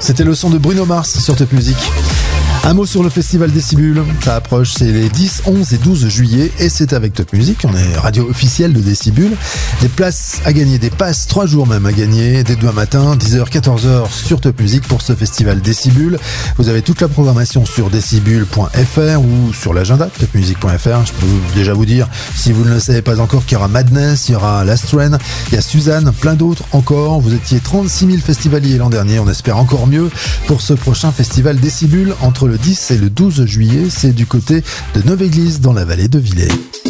C'était le son de Bruno Mars sur Top Music. Un mot sur le festival Décibule, ça approche, c'est les 10, 11 et 12 juillet et c'est avec Top Music, on est radio officielle de Décibule. Des places à gagner, des passes, 3 jours même à gagner, dès demain matin, 10h, 14h sur Top Music pour ce festival Décibule. Vous avez toute la programmation sur décibule.fr ou sur l'agenda topmusic.fr. Je peux déjà vous dire, si vous ne le savez pas encore, qu'il y aura Madness, il y aura Last Train, il y a Suzanne, plein d'autres encore. Vous étiez 36 000 festivaliers l'an dernier, on espère encore mieux pour ce prochain festival Décibule entre le 10 et le 12 juillet, c'est du côté de Neuve-Église dans la vallée de Villers.